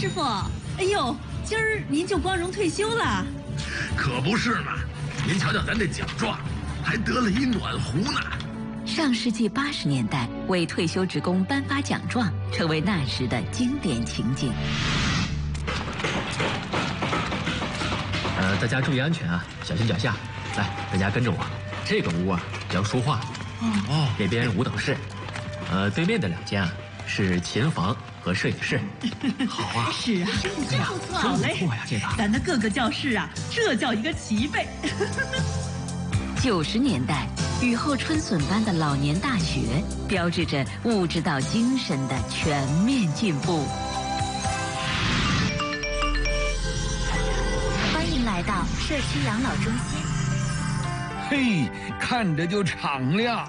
师傅，哎呦，今儿您就光荣退休了？ 可不是嘛！您瞧瞧咱这奖状，还得了一暖壶呢。 上世纪80年代，为退休职工颁发奖状，成为那时的经典情景。 大家注意安全啊，小心脚下。来，大家跟着我。这个屋啊叫书画，这边舞蹈室，对面的2间啊是琴房和摄影室。好啊， 是啊，真不错，好嘞。 不错呀，这个。 咱的各个教室啊，这叫一个齐备。 90年代，雨后春笋般的老年大学，标志着物质到精神的全面进步。 欢迎来到社区养老中心。 嘿，看着就敞亮。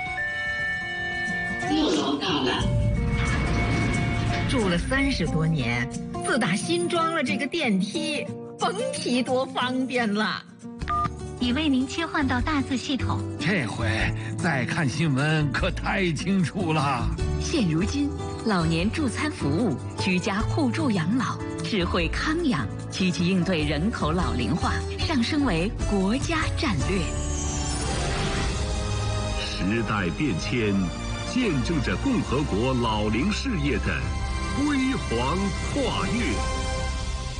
4楼到了。 住了30多年，自打新装了这个电梯，甭提多方便了。 已为您切换到大字系统。 这回再看新闻可太清楚了。 现如今，老年助餐服务、居家互助养老、智慧康养，积极应对人口老龄化，上升为国家战略。 时代变迁，见证着共和国老龄事业的辉煌跨越。